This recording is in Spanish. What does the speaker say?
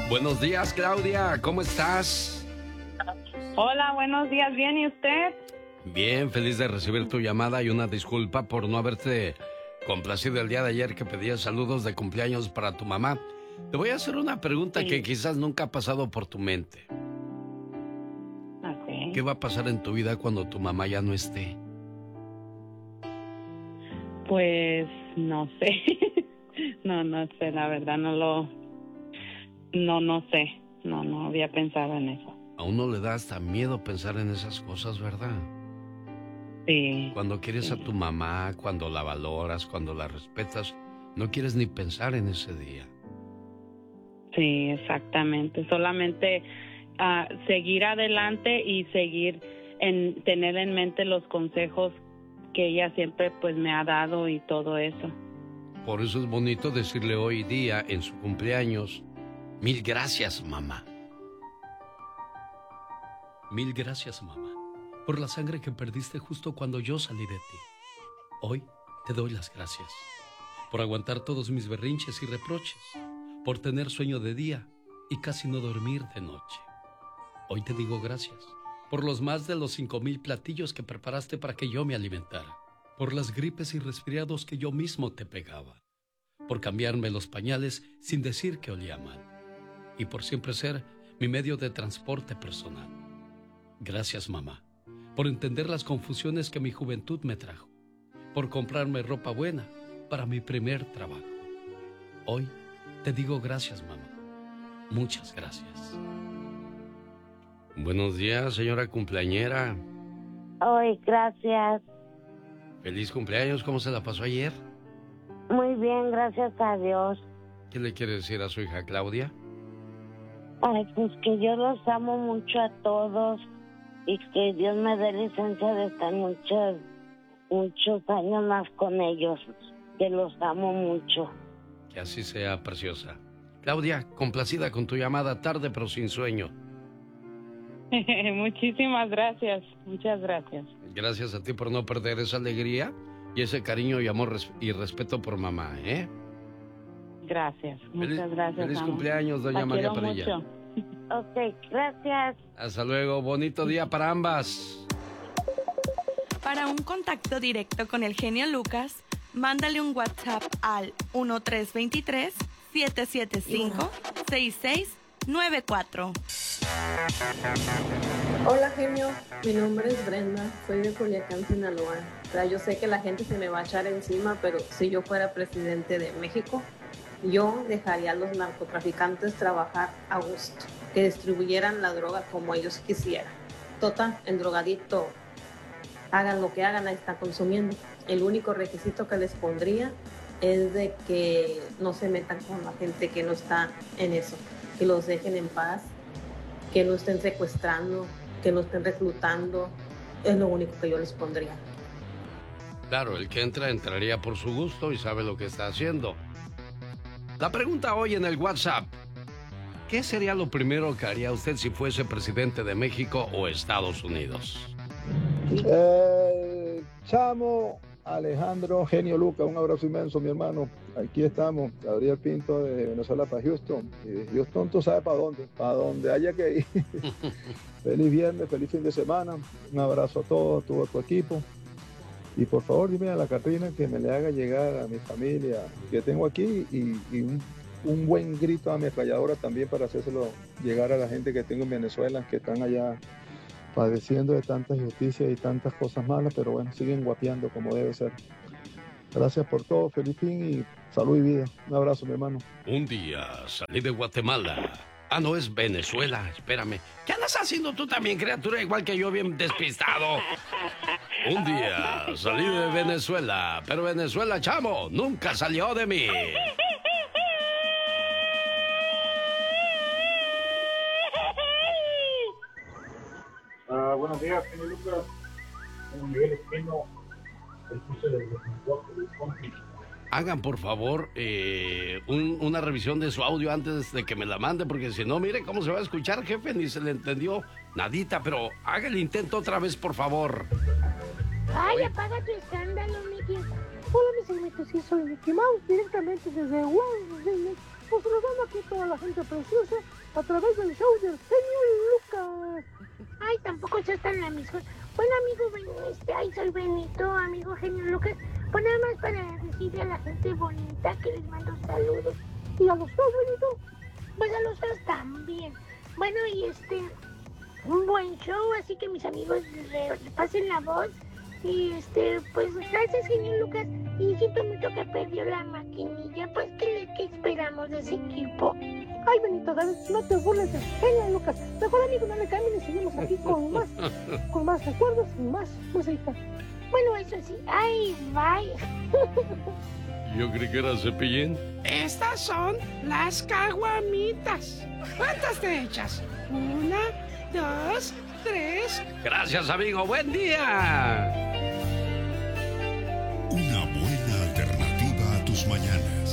Buenos días, Claudia, ¿cómo estás? Hola, buenos días, ¿bien y usted? Bien, feliz de recibir tu llamada y una disculpa por no haberte complacido el día de ayer que pedías saludos de cumpleaños para tu mamá. Te voy a hacer una pregunta que quizás nunca ha pasado por tu mente. Okay. ¿Qué va a pasar en tu vida cuando tu mamá ya no esté? Pues no sé. no sé, la verdad no sé. No había pensado en eso. A uno le da hasta miedo pensar en esas cosas, ¿verdad? Sí. Cuando quieres a tu mamá, cuando la valoras, cuando la respetas, no quieres ni pensar en ese día. Sí, exactamente. Solamente seguir adelante y tener en mente los consejos que ella siempre pues me ha dado y todo eso. Por eso es bonito decirle hoy día, en su cumpleaños, 1000 gracias, mamá. 1000 gracias, mamá, por la sangre que perdiste justo cuando yo salí de ti. Hoy te doy las gracias por aguantar todos mis berrinches y reproches, por tener sueño de día y casi no dormir de noche. Hoy te digo gracias por los más de los 5000 platillos que preparaste para que yo me alimentara, por las gripes y resfriados que yo mismo te pegaba, por cambiarme los pañales sin decir que olía mal, y por siempre ser mi medio de transporte personal. Gracias, mamá, por entender las confusiones que mi juventud me trajo, por comprarme ropa buena para mi primer trabajo. Hoy te digo gracias, mamá. Muchas gracias. Buenos días, señora cumpleañera. Hoy, gracias. Feliz cumpleaños, ¿cómo se la pasó ayer? Muy bien, gracias a Dios. ¿Qué le quiere decir a su hija Claudia? Ay, pues que yo los amo mucho a todos y que Dios me dé licencia de estar muchos años más con ellos, que los amo mucho. Que así sea, preciosa. Claudia, complacida con tu llamada, tarde pero sin sueño. Muchísimas gracias, muchas gracias. Gracias a ti por no perder esa alegría y ese cariño y amor y respeto por mamá, ¿eh? Gracias, muchas gracias. Feliz amor. cumpleaños, doña La María quiero Padilla. mucho. Ok, gracias. Hasta luego, bonito día para ambas. Para un contacto directo con el genio Lucas, mándale un WhatsApp al 1323-775-6694. Hola genio, mi nombre es Brenda, soy de Culiacán, Sinaloa. O sea, yo sé que la gente se me va a echar encima, pero si yo fuera presidente de México, yo dejaría a los narcotraficantes trabajar a gusto, que distribuyeran la droga como ellos quisieran. Total, el drogadicto, hagan lo que hagan, ahí está consumiendo. El único requisito que les pondría es de que no se metan con la gente que no está en eso, que los dejen en paz, que no estén secuestrando, que no estén reclutando. Es lo único que yo les pondría. Claro, el que entraría por su gusto y sabe lo que está haciendo. La pregunta hoy en el WhatsApp: ¿qué sería lo primero que haría usted si fuese presidente de México o Estados Unidos? Chamo, Alejandro, genio Lucas, un abrazo inmenso, mi hermano. Aquí estamos, Gabriel Pinto de Venezuela para Houston. Y de Houston tú sabes para dónde haya que ir. Feliz viernes, feliz fin de semana. Un abrazo a todos, a todo tu equipo. Y por favor dime a la Catrina que me le haga llegar a mi familia que tengo aquí y un buen grito a mi ametralladora también para hacérselo llegar a la gente que tengo en Venezuela, que están allá padeciendo de tanta injusticia y tantas cosas malas, pero bueno, siguen guapeando como debe ser. Gracias por todo, feliz fin y salud y vida. Un abrazo, mi hermano. Un día salí de Guatemala. Ah, no, es Venezuela, espérame. ¿Qué andas haciendo tú también, criatura? Igual que yo, bien despistado. Un día salí de Venezuela, pero Venezuela, chamo, nunca salió de mí. Buenos días, señor Lucas. Miguel Espino, el curso de los Hagan, por favor, una revisión de su audio antes de que me la mande, porque si no, mire cómo se va a escuchar, jefe, ni se le entendió nadita, pero haga el intento otra vez, por favor. Ay, apaga tu escándalo, Mickey. Hola, mis amigos, sí soy Mickey Mouse, directamente desde Washington, pues saludando aquí a toda la gente preciosa a través del show del genio Lucas. Ay, tampoco seas tan amigo. Bueno, amigo, soy Benito, amigo genio Lucas. Pues nada más para decirle a la gente bonita que les mando saludos. ¿Y a los dos, Benito? Pues a los dos también. Bueno, y un buen show, así que mis amigos pasen la voz. Y pues gracias, genio Lucas. Y siento mucho que perdió la maquinilla. Pues, ¿qué esperamos de ese equipo? Ay, Benito, no te burles de genio Lucas. Mejor, amigo, no le cambien y seguimos aquí con más recuerdos y más música. Bueno, eso sí. Ay, bye. Yo creí que era Cepillín. Estas son las caguamitas. ¿Cuántas te echas? 1, 2, 3. Gracias, amigo. Buen día. Una buena alternativa a tus mañanas.